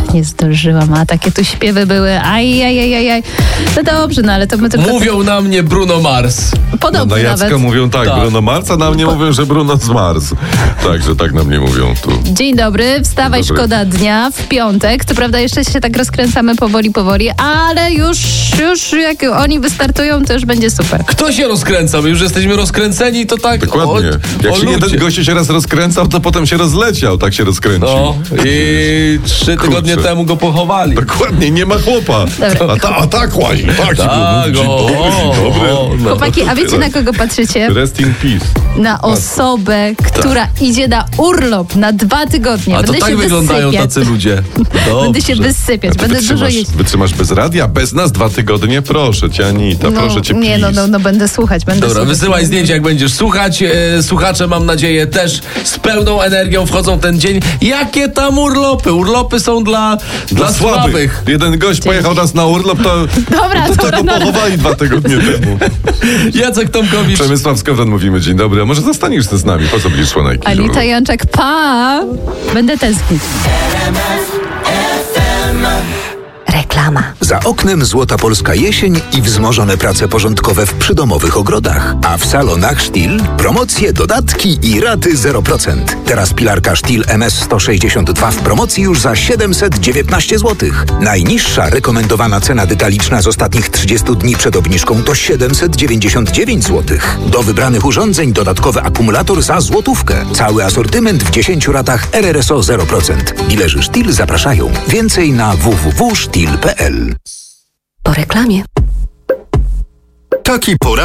nie zdążyłam, a takie tu śpiewy były, ajajajajaj. No dobrze, no ale to my tylko... Mówią na mnie Bruno Mars. Podobno Na Jacka nawet. mówią tak, Bruno Mars, a na mnie mówią, że Bruno zmarzł. Także tak na mnie mówią tu. Dzień dobry, wstawaj, Dobry. szkoda dnia, w piątek. Co prawda jeszcze się tak rozkręcamy powoli, ale już jak oni wystartują, to już będzie super. Kto się rozkręca? My już jesteśmy rozkręceni, to tak... Dokładnie. Jak się ludzie. jeden gościu się raz rozkręcał, to potem się rozleciał, tak się rozkręcił. No i 3 tygodnie Kurczę. temu go pochowali. Dokładnie, nie ma chłopa. Dobra. A tak łazi. Tak, Tak, dzień dobry. no. Chłopaki, a wiecie na kogo patrzycie? Rest in peace. Na osobę, która idzie na urlop na 2 tygodnie. A to Będę tak się wyglądają wysypiać. tacy ludzie. Będę się wysypiać, A ty będę dużo jeść. wytrzymasz bez radia? Bez nas 2 tygodnie? Proszę cię, Anita, proszę cię, nie, please. no będę słuchać. Dobra, słuchać. wysyłaj zdjęcia, jak będziesz słuchać. Słuchacze, mam nadzieję, też z pełną energią wchodzą ten dzień. Jakie tam urlopy? Urlopy są dla słabych. Jeden gość pojechał nas na urlop, to Dobra, go pochowali 2 tygodnie temu. Jacek Tomkowicz. Przemysław Skowron, mówimy dzień dobry. A może zostaniesz z nami? Po co będziesz szła na jakiś Anita urlop? Janczak, pa! Będę tęsknić. Reklama. Za oknem złota polska jesień i wzmożone prace porządkowe w przydomowych ogrodach. A w salonach Stihl promocje, dodatki i raty 0%. Teraz pilarka Stihl MS162 w promocji już za 719 zł. Najniższa rekomendowana cena detaliczna z ostatnich 30 dni przed obniżką to 799 zł. Do wybranych urządzeń dodatkowy akumulator za złotówkę. Cały asortyment w 10 ratach RRSO 0%. Dilerzy Stihl zapraszają. Więcej na www.stihl.pl. Po reklamie. Taki poranek.